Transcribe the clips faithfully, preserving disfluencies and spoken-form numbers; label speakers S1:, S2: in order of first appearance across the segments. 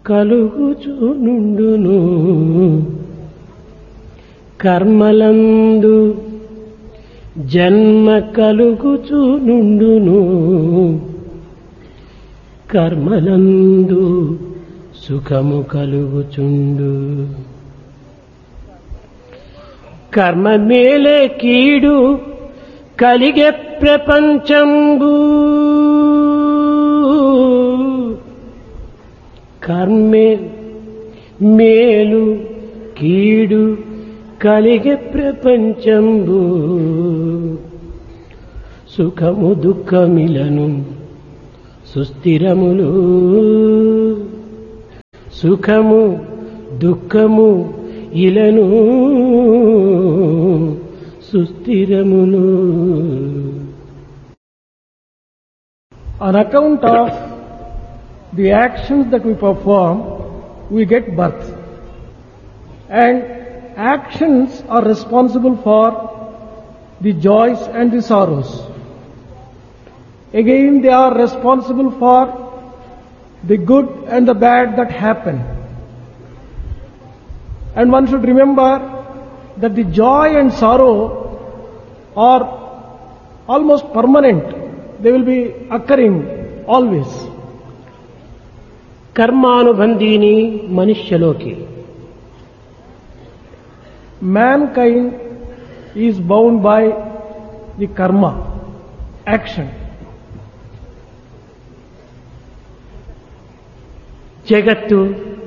S1: కలుగుచునుండును కర్మలందు జన్మ కలుగుచునుండును కర్మలందు సుఖము కలుగుచుండు కర్మ మేలే కీడు కలిగే ప్రపంచంబు కర్మే మేలు కీడు కలిగే ప్రపంచంబు సుఖము దుఃఖమిలను సుస్థిరములు సుఖము దుఃఖము ఇలను సుస్థిరములు.
S2: On account of the actions that we perform, we get birth. And actions are responsible for the joys and the sorrows. Again, they are responsible for the good and the bad that happen. And one should remember that the joy and sorrow are almost permanent. They will be occurring always.
S1: కర్మానుబంధీని మనుష్యలోకి
S2: Mankind is bound by the karma, action.
S1: జగత్తు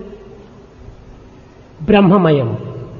S1: బ్రహ్మమయం.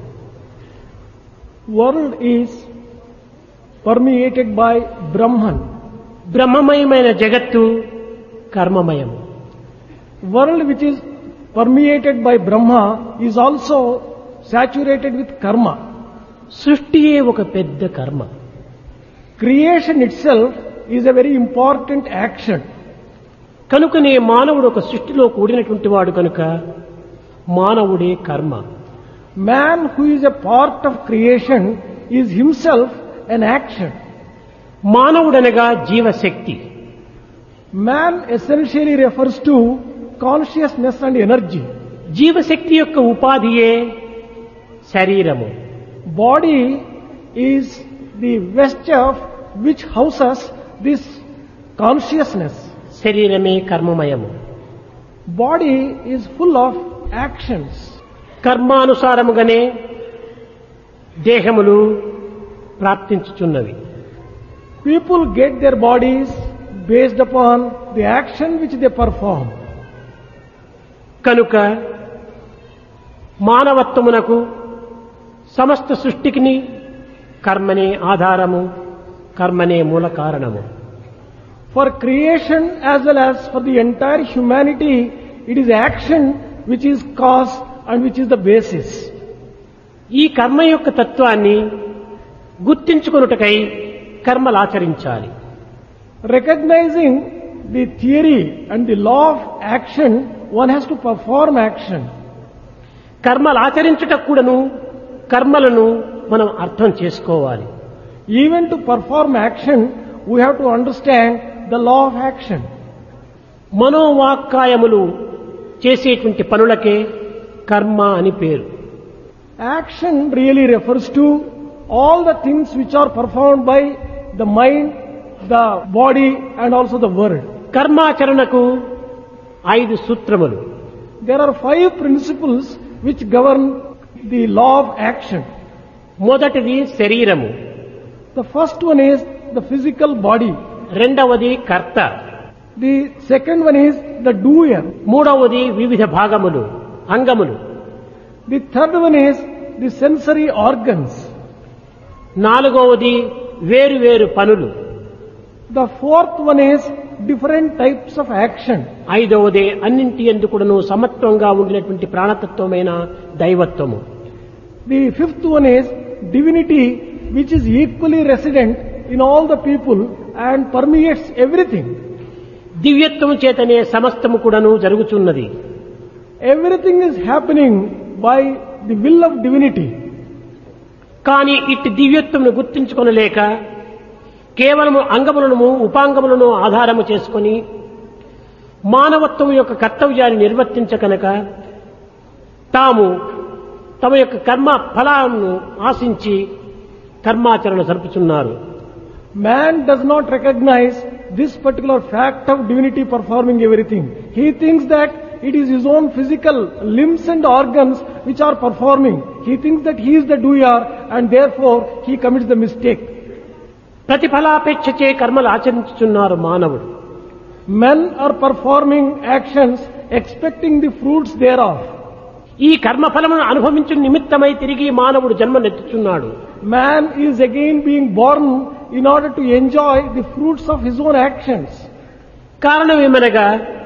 S2: World is permeated by Brahman.
S1: బ్రహ్మమయమైన జగత్తు కర్మమయం.
S2: World which is permeated by Brahma is also saturated with karma.
S1: సృష్టియే ఒక పెద్ద కర్మ.
S2: Creation itself is a very important action.
S1: కనుకనే మానవుడు ఒక సృష్టిలో కూడినటువంటి వాడు కనుక మానవుడే కర్మ.
S2: Man who is a part of creation is himself an action.
S1: మానవుడనగా జీవశక్తి.
S2: Man essentially refers to consciousness and energy.
S1: జీవశక్తి యొక్క ఉపాధియే శరీరము.
S2: Body is the vesture which houses this consciousness.
S1: శరీరమే కర్మమయము.
S2: Body is full of actions.
S1: కర్మానుసారముగానే దేహములు ప్రాప్తించుచున్నవి.
S2: People get their bodies based upon the action which they perform.
S1: కనుక మానవత్వమునకు సమస్త సృష్టికిని కర్మనే ఆధారము, కర్మనే మూల కారణము.
S2: For creation as well as for the entire humanity, it is action which is cause and which is the basis.
S1: ఈ కర్మ యొక్క తత్వాన్ని గుర్తించుకొనుటకై కర్మలాచరించాలి.
S2: Recognizing the theory and the law of action, one has to perform action.
S1: కర్మలాచరించుటకు కూడాను కర్మలను మనం అర్థం చేసుకోవాలి.
S2: Even to perform action, we have to understand the law of action.
S1: మనోవాక్కాయములు చేసేటువంటి పనులకే కర్మ అని పేరు.
S2: Action really refers to all the things which are performed by the mind, the body and also the word.
S1: కర్మాచరణకు ఐదు సూత్రములు.
S2: There are five principles which govern the law of action.
S1: మొదటిది శరీరము.
S2: The first one is the physical body.
S1: రెండవది కర్త.
S2: The second one is the doer.
S1: మూడవది వివిధ భాగములు, అంగములు.
S2: The third one is the sensory organs.
S1: నాలుగవది వేరు వేరు పనులు.
S2: The fourth one is different types of action.
S1: ఐదవది అన్నింటి యందు కూడాను సమత్వంగా ఉండేటువంటి ప్రాణతత్వమైన దైవత్వము.
S2: The fifth one is divinity, which is equally resident in all the people and permeates everything.
S1: దివ్యత్వము చేతనే సమస్తము కూడాను జరుగుచున్నది.
S2: Everything is happening by the will of divinity.
S1: కానీ ఇట్టి దివ్యత్వమును మానవత్వం యొక్క కర్తవ్యాన్ని నిర్వర్తించకనక తాము తమ యొక్క కర్మ ఫలాలను ఆశించి కర్మాచరణ జరుపుచున్నారు.
S2: Man does not recognize this particular fact of divinity performing everything. He thinks that it is his own physical limbs and organs which are performing. He thinks that he is the doer and therefore he commits the mistake.
S1: ప్రతిఫలాపేక్షచే కర్మలు ఆచరించుచున్నారు మానవుడు.
S2: Men are performing actions expecting the fruits thereof.
S1: ఈ కర్మఫలమును అనుభవించు నిమిత్తమై తిరిగి మానవుడు జన్మనెత్తుచున్నాడు.
S2: Man is again being born in order to enjoy the fruits of his own actions.
S1: కారణమేమనగా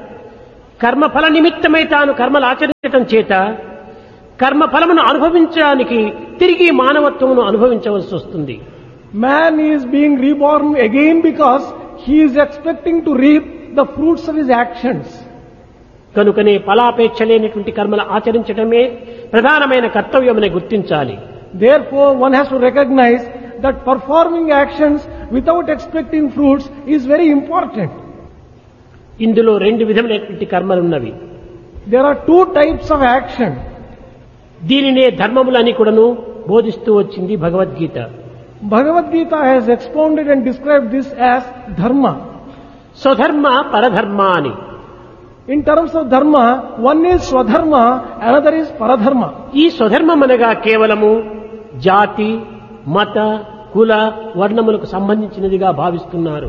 S1: కర్మఫల నిమిత్తమై తాను కర్మలు ఆచరించటం చేత కర్మఫలమును అనుభవించడానికి తిరిగి మానవత్వమును అనుభవించవలసి వస్తుంది.
S2: Man is being reborn again because he is expecting to reap the fruits of his actions.
S1: కనుకనే ఫలాపేక్ష లేనటువంటి కర్మలు ఆచరించడమే ప్రధానమైన కర్తవ్యమని గుర్తించాలి.
S2: Therefore, one has to recognize that performing actions without expecting fruits is very important.
S1: ఇందులో రెండు విధములైనటువంటి కర్మలున్నవి.
S2: There are two types of action.
S1: దీనినే ధర్మములని కూడాను బోధిస్తూ వచ్చింది Bhagavad Gita.
S2: Bhagavad Gita has expounded and described this as dharma.
S1: స్వధర్మ పరధర్మ అని.
S2: In terms of dharma, one is swadharma, another is paradharma.
S1: ఈ స్వధర్మం అనగా కేవలము జాతి, మత, కుల, వర్ణములకు సంబంధించినదిగా భావిస్తున్నారు.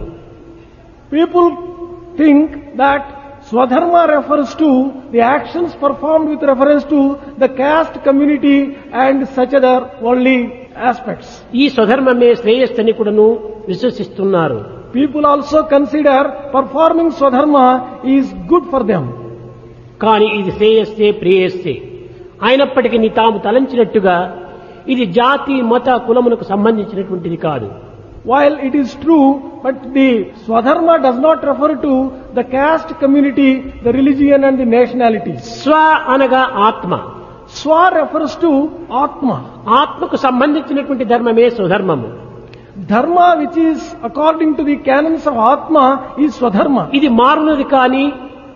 S2: People think that swadharma refers to the actions performed with reference to the caste community and such other worldly aspects.
S1: ఈ స్వధర్మమే శ్రేయస్సుని కూడాను విశ్వసిస్తున్నారు.
S2: People also consider performing swadharma is good for them.
S1: కానీ ఇది శ్రేయస్సే ప్రేయస్సే అయినప్పటికీ తాము తలంచినట్టుగా ఇది జాతి, మత, కులములకు సంబంధించినటువంటిది కాదు.
S2: While it is true, but the swadharma does not refer to the caste community, the religion and the nationality.
S1: స్వ అనగా ఆత్మ.
S2: Swa refers to Atma.
S1: ఆత్మకు సంబంధించినటువంటి ధర్మమే స్వధర్మము.
S2: Dharma which is according to the canons of Atma is Swadharma.
S1: ఇది మారునది కానీ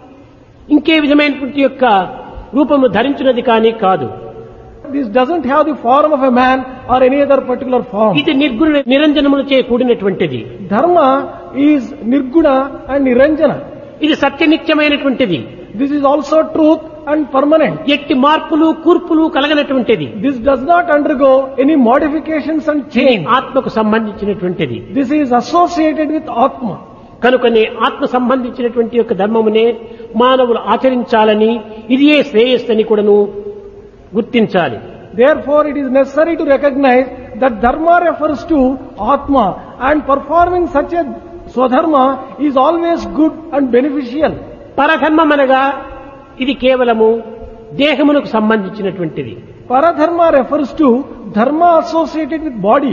S1: ఇంకే విధమైనటువంటి యొక్క రూపము ధరించినది కానీ కాదు.
S2: This doesn't have the form of a man or any other particular form.
S1: ఇది నిర్గుణ నిరంజనములచే కూడినటువంటిది.
S2: Dharma is Nirguna and Niranjana.
S1: ఇది సత్యనిత్యమైనటువంటిది.
S2: This is also truth and permanent.
S1: ఎట్టి మార్పులు కూర్పులు కలగనటువంటిది.
S2: This does not undergo any modifications and
S1: ఇది
S2: change.
S1: ఆత్మకు సంబంధించినటువంటిది.
S2: This is associated with Atma.
S1: కనుకనే ఆత్మ సంబంధించినటువంటి యొక్క ధర్మమునే మానవులు ఆచరించాలని ఇదియే శ్రేయస్సని కూడాను గుర్తించాలి.
S2: Therefore, it is necessary to recognize that Dharma refers to Atma and performing such a Swadharma is always good and beneficial.
S1: పరధర్మం అనగా ఇది కేవలము దేహమునకు సంబంధించినటువంటిది.
S2: Paradharma refers to Dharma associated with body.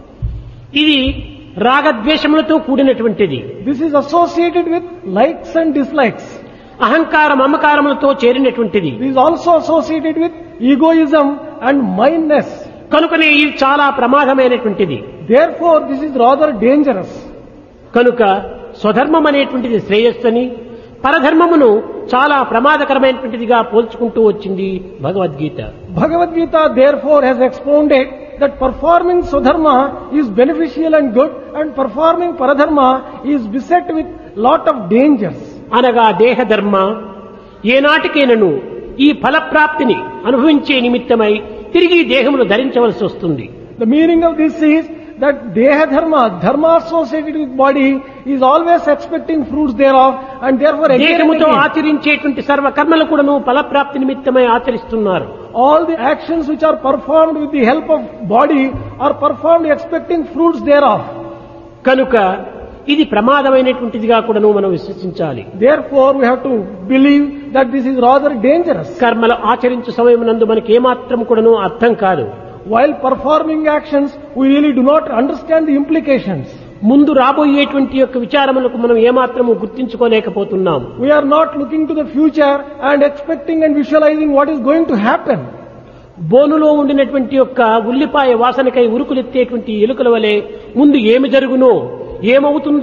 S1: ఇది రాగద్వేషములతో కూడినటువంటిది.
S2: This is associated with likes and dislikes.
S1: అహంకార మమకారములతో చేరినటువంటిది.
S2: This is also associated with egoism and mindness.
S1: కనుకనే ఇది చాలా ప్రమాదమైనటువంటిది.
S2: Therefore, this is rather dangerous.
S1: కనుక స్వధర్మం అనేటువంటిది శ్రేయస్సుని, పరధర్మమును చాలా ప్రమాదకరమైనటువంటిదిగా పోల్చుకుంటూ వచ్చింది Bhagavad Gita.
S2: Bhagavad Gita therefore has expounded that performing Swadharma is beneficial and good and performing Paradharma is beset with lot of dangers.
S1: అనగా దేహధర్మ ఏనాటికైనను ఈ ఫలప్రాప్తిని అనుభవించే నిమిత్తమై తిరిగి దేహమును ధరించవలసి వస్తుంది.
S2: The meaning of this is that Deha Dharma, Dharma associated with body, is always expecting fruits thereof and therefore again and
S1: దేహముతో
S2: again,
S1: ఆచరించేటువంటి సర్వ కర్మలు కూడాను ఫలప్రాప్తి నిమిత్తమై ఆచరిస్తున్నారు.
S2: all the actions which are performed with the help of body are performed expecting fruits thereof.
S1: కనుక ఇది ప్రమాదమైనటువంటిదిగా కూడాను మనం విశ్వసించాలి.
S2: Therefore, we have to believe that this is rather dangerous.
S1: కర్మలు ఆచరించే సమయమునందు మనకి ఏమాత్రం కూడాను అర్థం కాదు.
S2: While performing actions, we really do not understand the implications.
S1: ముందు రాబోయేటువంటి యొక్క విచారములకు మనం ఏమాత్రము గుర్తించుకోలేకపోతున్నాం.
S2: We are not looking to the future and expecting and visualizing what is going to happen.
S1: బోనులో ఉండినటువంటి యొక్క ఉల్లిపాయ వాసనకై ఉరుకులెత్తేటువంటి ఎలుకల వలె ముందు ఏమి జరుగునో, ఏమవుతుందో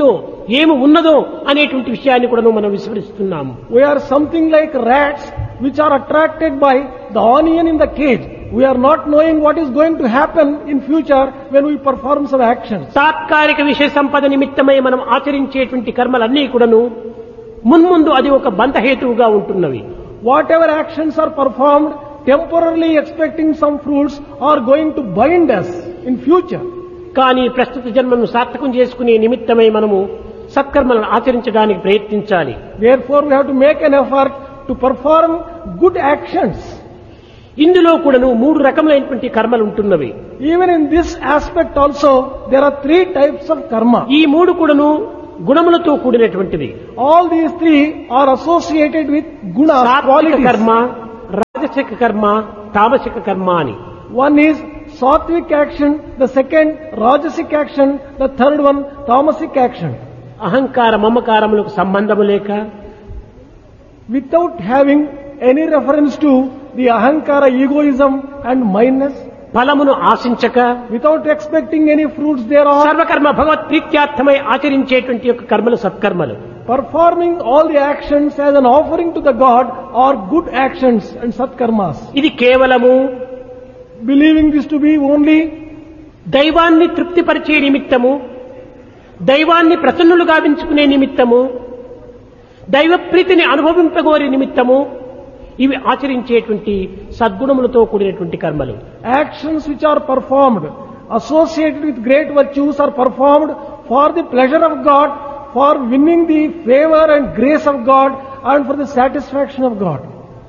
S1: ఏమి ఉన్నదో అనేటువంటి విషయాన్ని కూడా మనం విస్మరిస్తున్నాము.
S2: We are something like rats which are attracted by the onion in the cage. We are not knowing what is going to happen in future when we perform some actions.
S1: తాత్కాలిక విషయ సంపద నిమిత్తమై మనం ఆచరించేటువంటి కర్మలన్నీ కూడాను మున్ముందు అది ఒక బంధహేతువుగా ఉంటున్నవి.
S2: Whatever actions are performed temporarily expecting some fruits are going to bind us in future.
S1: కానీ ప్రస్తుత జన్మను సార్థకం చేసుకునే నిమిత్తమై మనము సత్కర్మలను ఆచరించడానికి ప్రయత్నించాలి.
S2: Therefore we have to make an effort to perform good actions.
S1: ఇందులో కూడాను మూడు రకములైనటువంటి కర్మలు ఉంటున్నవి.
S2: Even in this aspect also there are three types of karma.
S1: ఈ మూడు కూడాను గుణములతో కూడినటువంటిది.
S2: All these three are associated with gunas,
S1: సాత్విక
S2: qualities.
S1: కర్మ, రాజసిక కర్మ, తామసిక కర్మ అని.
S2: One is sattvic action, the second rajasic action, the third one tamasic action.
S1: అహంకార మమకారములకు సంబంధము లేక,
S2: Without having any reference to the ahankara, egoism and mindness,
S1: ఫలమును ఆశించక,
S2: without expecting any fruits thereof,
S1: సర్వకర్మ భగవత్ ప్రీత్యార్థమై ఆచరించేటువంటి యొక్క కర్మలు సత్కర్మలు.
S2: performing all the actions as an offering to the God are good actions and satkarmas.
S1: ఇది కేవలము
S2: Believing this to be only
S1: దైవాన్ని తృప్తిపరిచే నిమిత్తము, దైవాన్ని ప్రసన్నులు గావించుకునే నిమిత్తము, దైవ ప్రీతిని అనుభవింపగోరే నిమిత్తము ఇవి ఆచరించేటువంటి సద్గుణములతో కూడినటువంటి కర్మలు.
S2: actions which are performed associated with great virtues are performed for the pleasure of God, for winning the favor and grace of God and for the satisfaction of God.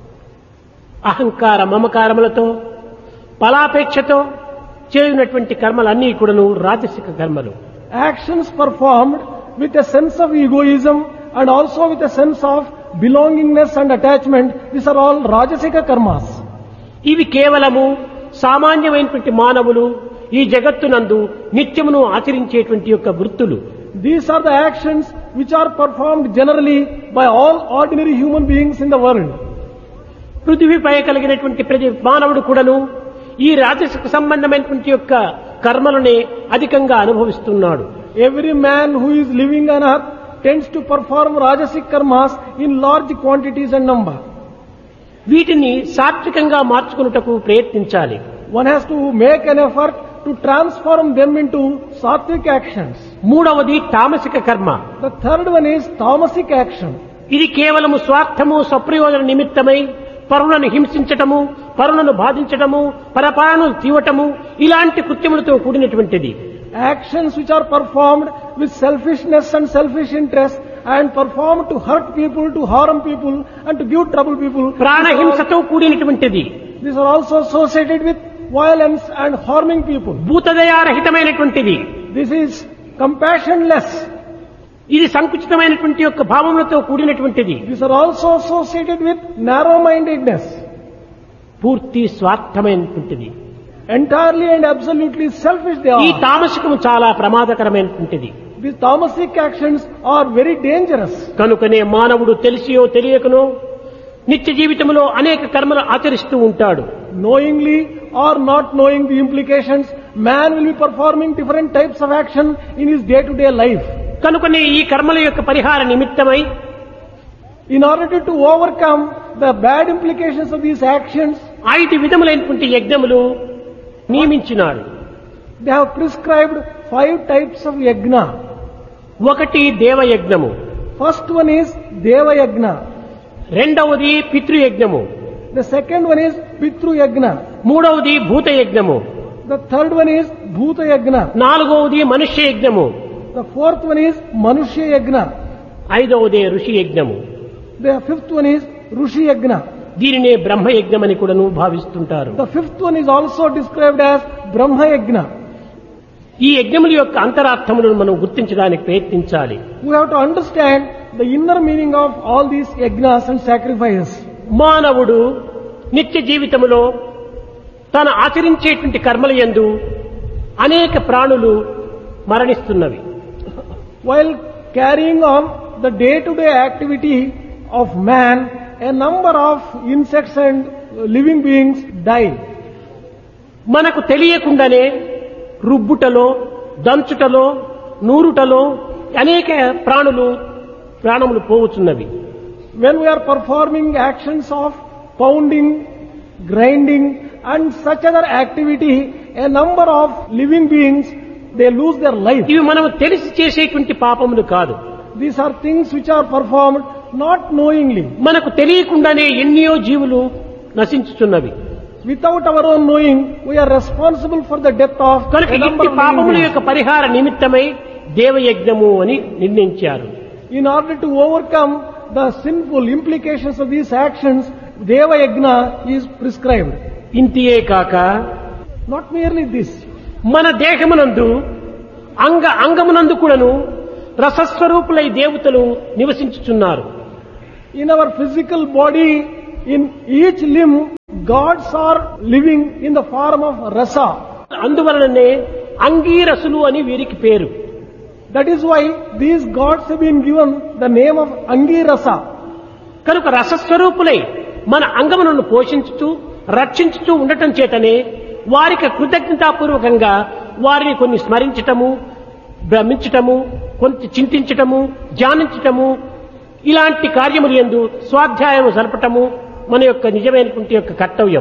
S1: అహంకార మమకారములతో ఫలాపేక్షతో చేయునటువంటి కర్మలన్నీ కూడాను రాజసిక కర్మలు.
S2: Actions performed with a sense of egoism and also with a sense of belongingness and attachment, these are all rajasika karmas.
S1: ఇవి కేవలము సామాన్యమైనటువంటి మానవులు ఈ జగత్తునందు నిత్యమును ఆచరించేటువంటి యొక్క వృత్తులు.
S2: These are the actions which are performed generally by all ordinary human beings in the world.
S1: పృథివీపై కలిగినటువంటి ప్రతి మానవుడు కూడాను ఈ రాజసిక సంబంధమైనటువంటి యొక్క కర్మలనే అధికంగా అనుభవిస్తున్నాడు.
S2: Every man who is living on earth tends to perform rajasic karmas in large quantities and number.
S1: వీటిని సాత్వికంగా మార్చుకున్నటకు ప్రయత్నించాలి.
S2: One has to make an effort to transform them into sattvic actions.
S1: మూడవది తామసిక కర్మ.
S2: The third one is tamasic action.
S1: ఇది కేవలము స్వార్థము స్వప్రయోజన నిమిత్తమై పరులను హింసించటము, పరులను బాధించటము, పరపాలను తీవటము ఇలాంటి కృత్యములతో కూడినటువంటిది.
S2: Actions which are performed with selfishness and selfish interest and performed to hurt people, to harm people and to give trouble people.
S1: ప్రాణహింసతో కూడినటువంటిది.
S2: These are also associated with violence and harming people.
S1: భూతదయారహితమైనటువంటిది.
S2: This is compassionless.
S1: ఇది సంకుచితమైనటువంటి యొక్క భావములతో కూడినటువంటిది.
S2: These are also associated with narrow-mindedness.
S1: పూర్తి స్వార్థమైనటువంటిది.
S2: Entirely and absolutely selfish they
S1: ఈ
S2: are.
S1: తామసికము చాలా ప్రమాదకరమైనటువంటిది.
S2: These tamasic actions are very dangerous.
S1: కనుకనే మానవుడు తెలిసియో తెలియకనో నిత్య జీవితంలో అనేక కర్మలు ఆచరిస్తూ ఉంటాడు.
S2: Knowingly or not knowing the implications, man will be performing different types of action in his day-to-day life.
S1: కనుకనే ఈ కర్మల యొక్క పరిహార నిమిత్తమై
S2: In order to overcome the bad implications of these actions,
S1: ఐదు విధములైనటువంటి యజ్ఞములు నియమించినాడు.
S2: they have prescribed five types of yajna.
S1: ఒకటి దేవయజ్ఞము,
S2: First one is Deva Yajna.
S1: రెండవది పితృయజ్ఞము,
S2: The second one is Pitru Yajna.
S1: మూడవది భూతయజ్ఞము,
S2: The third one is Bhuta Yajna.
S1: నాలుగవది మనుష్య యజ్ఞము,
S2: The fourth one is Manushya Yajna.
S1: ఐదవది ఋషి యజ్ఞము.
S2: The fifth one is Rushi Yajna.
S1: దీనినే బ్రహ్మయజ్ఞమని కూడాను భావిస్తుంటారు.
S2: The fifth one is also described as Brahma Yajna.
S1: ఈ యజ్ఞముల యొక్క అంతరార్థములను మనం గుర్తించడానికి ప్రయత్నించాలి.
S2: We have to understand the inner meaning of all these yajnas and sacrifices.
S1: మానవుడు నిత్య జీవితములో తాను ఆచరించేటువంటి కర్మల యందు అనేక ప్రాణులు మరణిస్తున్నవి.
S2: While carrying on the day-to-day activity of man, a number of insects and living beings die.
S1: మనకు తెలియకుండానే రుబ్బుటలో, దంచుటలో, నూరుటలో అనేక ప్రాణులు ప్రాణములు పోవచ్చున్నవి.
S2: When we are performing actions of pounding, grinding and such other activity, a number of living beings, they lose their life.
S1: ఇవి మనం తెలిసి చేసేటువంటి పాపములు కాదు.
S2: These are things which are performed not knowingly.
S1: మనకు తెలియకుండానే ఎన్నో జీవులు నశించుచున్నవి.
S2: Without our own knowing, we are responsible for the death of
S1: కనుక
S2: a number
S1: ఇంటి
S2: of
S1: పాపముల
S2: living
S1: యొక్క
S2: beings.
S1: పరిహార నిమిత్తమై దేవయజ్ఞము అని నిర్ణయించారు.
S2: In order to overcome the sinful implications of these actions, Deva Yajna is prescribed.
S1: ఇంతియే కాక
S2: Not merely this.
S1: మన దేహమునందు అంగ అంగమునందు కూడాను రసస్వరూపులై దేవతలు నివసించుచున్నారు.
S2: In our physical body, in each limb, gods are living in the form of rasa.
S1: అందువలననే అంగీరసులు అని వీరికి పేరు.
S2: That is why these gods have been given the name of Angirasa.
S1: కనుక రసస్వరూపులై మన అంగములను పోషించుతూ రక్షించుతూ ఉండటం చేతనే వారికి కృతజ్ఞతాపూర్వకంగా వారిని కొన్ని స్మరించటము, భ్రమించటము, కొంత చింతించటము, ధ్యానించటము, ఇలాంటి కార్యములు యందు స్వాధ్యాయము జరపటము మన యొక్క నిజమైనటువంటి యొక్క కర్తవ్యం.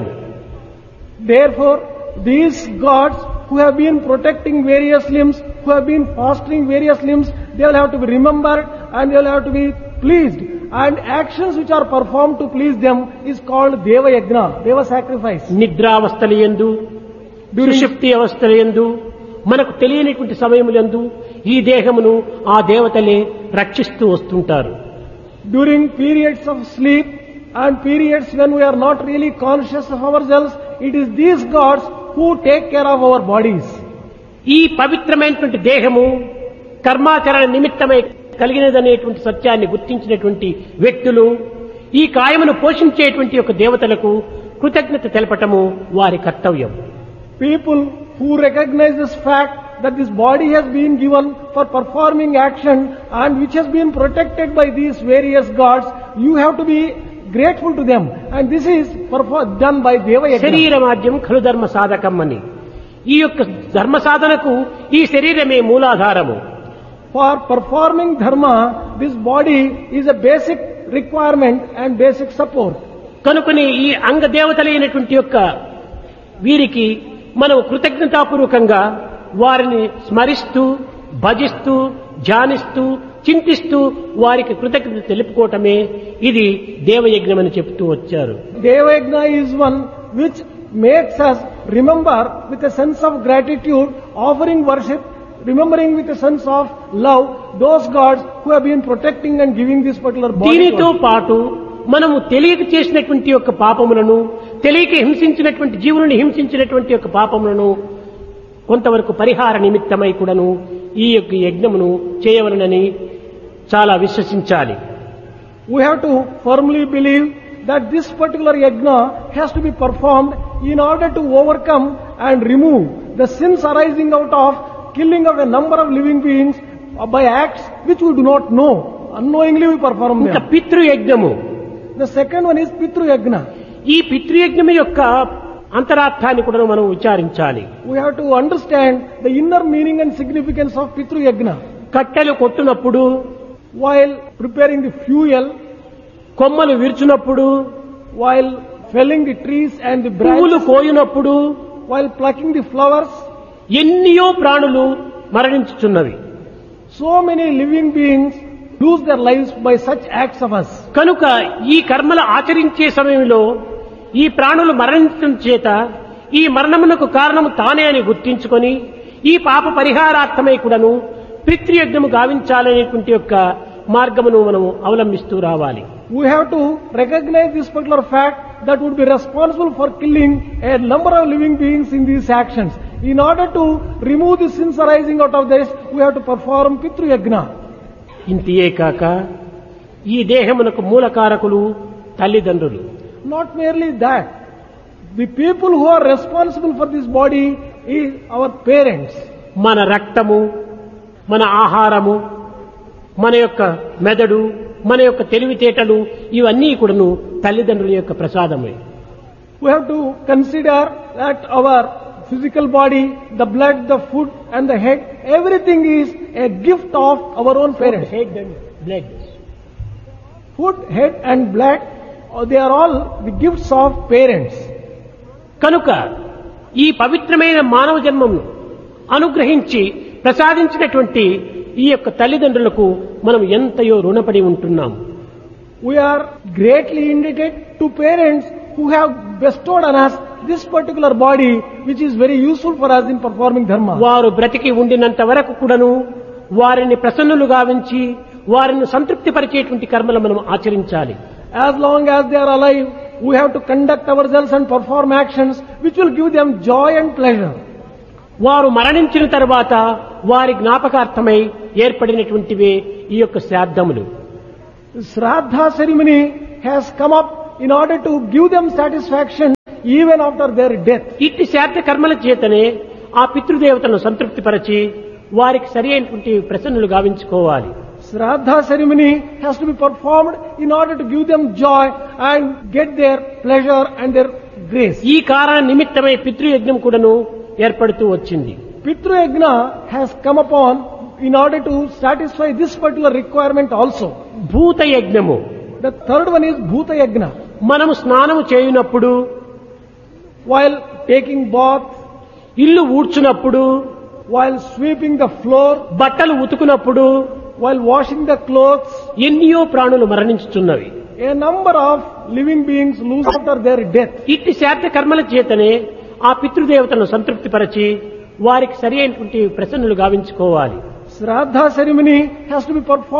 S2: Therefore, these gods who have been protecting various limbs, who have been fostering various limbs, they will have to be remembered and they will have to be pleased. And actions which are performed to please them is called Deva Yajna, Deva sacrifice.
S1: నిద్రావస్థల యందు, సుషుప్తి అవస్థల యందు, మనకు తెలియనటువంటి సమయములందు ఈ దేహమును ఆ దేవతలే రక్షిస్తూ వస్తుంటారు.
S2: During periods of sleep and periods when we are not really conscious of ourselves, it is these gods who take care of our bodies.
S1: ఈ పవిత్రమైనటువంటి దేహము కర్మాచరణ నిమిత్తమై కలిగినదనేటువంటి సత్యాన్ని గుర్తించినటువంటి వ్యక్తులు ఈ కాయమును పోషించేటువంటి యొక్క దేవతలకు కృతజ్ఞత తెలపటము వారి కర్తవ్యం.
S2: People who recognize this fact that this body has been given for performing action and which has been protected by these various gods, you have to be grateful to them. And this is perfor- done by Deva Yajna.
S1: శరీరమాద్యం ఖలు ధర్మ సాధకం అని ఈ యొక్క ధర్మ సాధనకు ఈ శరీరమే మూలాధారము.
S2: For performing dharma, this body is a basic requirement and basic support.
S1: కనుకని ఈ అంగ దేవతలైనటువంటి యొక్క వీరికి మనం కృతజ్ఞతాపూర్వకంగా వారిని స్మరిస్తూ భజిస్తూ ధ్యానిస్తూ చింతిస్తూ వారికి కృతజ్ఞత తెలుపుకోవటమే ఇది దేవయజ్ఞం అని చెప్తూ వచ్చారు.
S2: Deva Yajna is one which makes us remember with a sense of gratitude, offering worship, remembering with a sense of love those gods who have been protecting and giving this particular body.
S1: దీనితో పాటు మనము తెలియక చేసినటువంటి యొక్క పాపములను, తెలియక హింసించినటువంటి జీవులను హింసించినటువంటి యొక్క పాపములను కొంతవరకు పరిహార నిమిత్తమై కూడాను ఈ యొక్క యజ్ఞమును చేయవలనని చాలా విశ్వసించాలి.
S2: We have to firmly believe that this particular yajna has to be performed in order to overcome and remove the sins arising out of killing of a number of living beings by acts which we do not know. Unknowingly we perform
S1: ఇంకా
S2: them.
S1: పితృయజ్ఞము.
S2: The second one is Pitru Yajna.
S1: ఈ పితృయజ్ఞము యొక్క అంతరార్థాన్ని కూడా మనం విచారించాలి.
S2: We have to understand the inner meaning and significance of Pitru Yajna.
S1: కట్టెలు కొట్టునప్పుడు,
S2: While preparing the fuel,
S1: కొమ్మలు విరుచునప్పుడు,
S2: while felling the trees and the
S1: పువ్వులు
S2: branches,
S1: కోయునప్పుడు
S2: while plucking the flowers,
S1: ఎన్నియో ప్రాణులు మరణించుచున్నవి.
S2: so many living beings lose their lives by such acts of us.
S1: కనుక ఈ కర్మలు ఆచరించే సమయంలో ఈ ప్రాణులు మరణించడం చేత ఈ మరణమునకు కారణము తానే అని గుర్తించుకొని ఈ పాప పరిహారార్థమై కూడాను పితృయజ్ఞము గావించాలనేటువంటి యొక్క మార్గమును మనము అవలంబిస్తూ రావాలి.
S2: We have to recognize this particular fact that would be responsible for killing a number of living beings in these actions. In order to remove the sins arising out of this, we have to perform Pitru Yajna.
S1: ఇంతియే కాక ఈ దేహమునకు మూలకారకులు తల్లిదండ్రులు.
S2: Not merely that, the people who are responsible for this body is our parents.
S1: మన రక్తము, మన ఆహారము, మన యొక్క మెదడు, మన యొక్క తెలివితేటలు ఇవన్నీ కూడాను తల్లిదండ్రుల యొక్క ప్రసాదమే.
S2: We have to consider that our physical body, the blood, the food and the head, everything is a gift of our own parents.
S1: Head and blood.
S2: Food, head and blood, uh, they are all the gifts of parents.
S1: కనుక ఈ పవిత్రమైన మానవ జన్మను అనుగ్రహించి ప్రసాదించినటువంటి ఈ యొక్క తల్లిదండ్రులకు మనం ఎంతయో రుణపడి ఉంటున్నాం.
S2: We are greatly indebted to parents who have bestowed on us this particular body which is very useful for us in performing dharma.
S1: వారు బ్రతికి ఉండినంత వరకు కూడాను వారిని ప్రసన్నులు గావించి వారిని సంతృప్తిపరిచేటువంటి కర్మలు మనం ఆచరించాలి.
S2: As long as they are alive, we have to conduct ourselves and perform actions which will give them joy and pleasure.
S1: వారు మరణించిన తర్వాత వారి జ్ఞాపకార్థమై ఏర్పడినటువంటివే ఈ యొక్క శ్రాద్ధములు.
S2: Shraddha ceremony has come up in order to give them satisfaction even after their death.
S1: ఇట్టి శ్రాద్ధ కర్మల చేతనే ఆ పితృదేవతలను సంతృప్తిపరచి వారికి సరి అయినటువంటి ప్రసన్నులు గావించుకోవాలి.
S2: Shraddha ceremony has to be performed in order to give them joy and get their pleasure and their grace.
S1: ఈ కారణ నిమిత్తమై పితృయజ్ఞం కూడాను ఏర్పడుతూ వచ్చింది.
S2: Pitru Yajna has come upon in order to satisfy this particular requirement also.
S1: భూత యజ్ఞము.
S2: The third one is Bhuta Yajna.
S1: మనము స్నానము చేయునప్పుడు,
S2: While taking bath,
S1: ఇల్లు ఊడ్చునప్పుడు,
S2: while sweeping the floor,
S1: బట్టలు ఉతుకునప్పుడు
S2: while washing the clothes,
S1: ఎన్నో ప్రాణులు మరణించుచున్నవి.
S2: a number of living beings lose after their death.
S1: ఇట్టి శ్రాద్ధ కర్మల చేతనే ఆ పితృదేవతలను సంతృప్తిపరచి వారికి సరి అయినటువంటి ప్రసన్నులు గావించుకోవాలి.
S2: Shraddha ceremony has to be performed